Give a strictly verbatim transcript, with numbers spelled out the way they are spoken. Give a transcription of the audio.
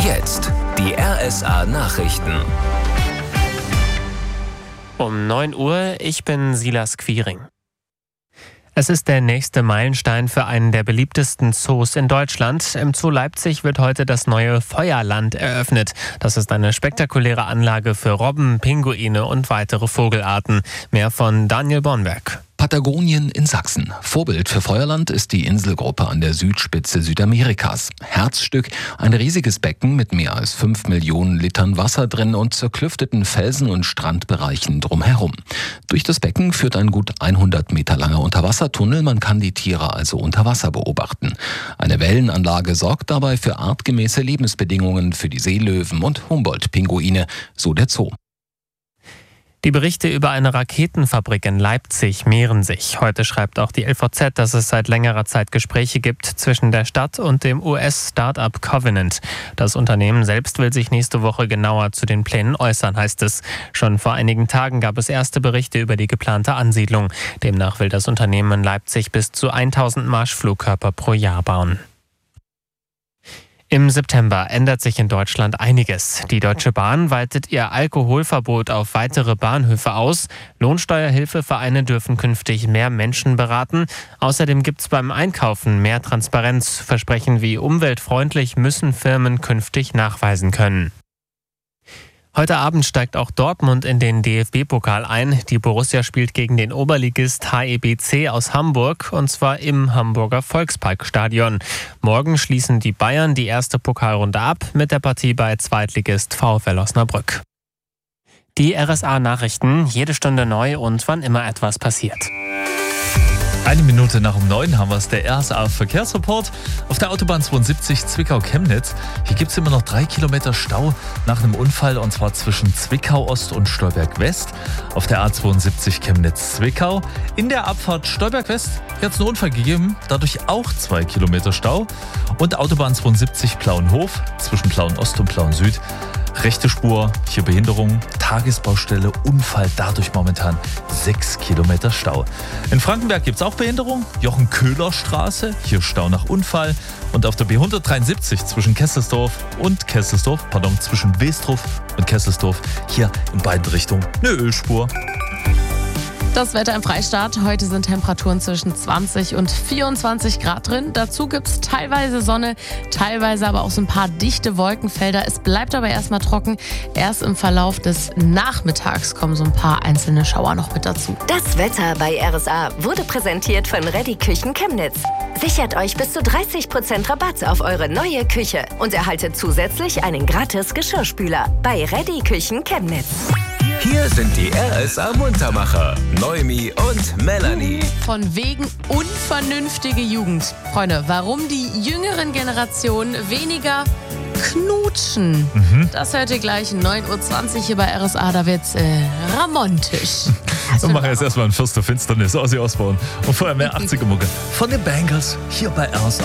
Jetzt die R S A-Nachrichten. Um neun Uhr, ich bin Silas Quiring. Es ist der nächste Meilenstein für einen der beliebtesten Zoos in Deutschland. Im Zoo Leipzig wird heute das neue Feuerland eröffnet. Das ist eine spektakuläre Anlage für Robben, Pinguine und weitere Vogelarten. Mehr von Daniel Bornberg. Patagonien in Sachsen. Vorbild für Feuerland ist die Inselgruppe an der Südspitze Südamerikas. Herzstück, ein riesiges Becken mit mehr als fünf Millionen Litern Wasser drin und zerklüfteten Felsen- und Strandbereichen drumherum. Durch das Becken führt ein gut hundert Meter langer Unterwassertunnel. Man kann die Tiere also unter Wasser beobachten. Eine Wellenanlage sorgt dabei für artgemäße Lebensbedingungen für die Seelöwen und Humboldt-Pinguine, so der Zoo. Die Berichte über eine Raketenfabrik in Leipzig mehren sich. Heute schreibt auch die L V Z, dass es seit längerer Zeit Gespräche gibt zwischen der Stadt und dem U S-Start-up Covenant. Das Unternehmen selbst will sich nächste Woche genauer zu den Plänen äußern, heißt es. Schon vor einigen Tagen gab es erste Berichte über die geplante Ansiedlung. Demnach will das Unternehmen in Leipzig bis zu tausend Marschflugkörper pro Jahr bauen. Im September ändert sich in Deutschland einiges. Die Deutsche Bahn weitet ihr Alkoholverbot auf weitere Bahnhöfe aus. Lohnsteuerhilfevereine dürfen künftig mehr Menschen beraten. Außerdem gibt es beim Einkaufen mehr Transparenz. Versprechen wie umweltfreundlich müssen Firmen künftig nachweisen können. Heute Abend steigt auch Dortmund in den D F B-Pokal ein. Die Borussia spielt gegen den Oberligist H E B C aus Hamburg, und zwar im Hamburger Volksparkstadion. Morgen schließen die Bayern die erste Pokalrunde ab mit der Partie bei Zweitligist VfL Osnabrück. Die R S A-Nachrichten, jede Stunde neu und wann immer etwas passiert. Eine Minute nach um neun haben wir es, der R S A-Verkehrsreport. Auf der Autobahn zweiundsiebzig Zwickau-Chemnitz. Hier gibt es immer noch drei Kilometer Stau nach einem Unfall, und zwar zwischen Zwickau-Ost und Stolberg-West. Auf der A zweiundsiebzig Chemnitz-Zwickau. In der Abfahrt Stolberg-West hat es einen Unfall gegeben, dadurch auch zwei Kilometer Stau. Und Autobahn zweiundsiebzig Plauenhof zwischen Plauen-Ost und Plauen-Süd. Rechte Spur, hier Behinderung, Tagesbaustelle, Unfall, dadurch momentan sechs Kilometer Stau. In Frankenberg gibt es auch Behinderung, Jochen-Köhler-Straße, hier Stau nach Unfall. Und auf der B hundertdreiundsiebzig zwischen Kesselsdorf und Kesselsdorf, pardon, zwischen Westrup und Kesselsdorf, hier in beiden Richtungen eine Ölspur. Das Wetter im Freistaat. Heute sind Temperaturen zwischen zwanzig und vierundzwanzig Grad drin. Dazu gibt es teilweise Sonne, teilweise aber auch so ein paar dichte Wolkenfelder. Es bleibt aber erstmal trocken. Erst im Verlauf des Nachmittags kommen so ein paar einzelne Schauer noch mit dazu. Das Wetter bei R S A wurde präsentiert von Reddy Küchen Chemnitz. Sichert euch bis zu dreißig Prozent Rabatt auf eure neue Küche und erhaltet zusätzlich einen gratis Geschirrspüler bei Reddy Küchen Chemnitz. Hier sind die R S A-Muntermacher, Noemi und Melanie. Von wegen unvernünftige Jugend. Freunde, warum die jüngeren Generationen weniger knutschen? Mhm. Das hört ihr gleich neun Uhr zwanzig hier bei R S A. Da wird's äh, ramontisch. Wir machen jetzt erstmal ein Fürst der Finsternis, Ozzy Osbourne. Und vorher mehr achtziger Mucke von den Bangles hier bei R S A.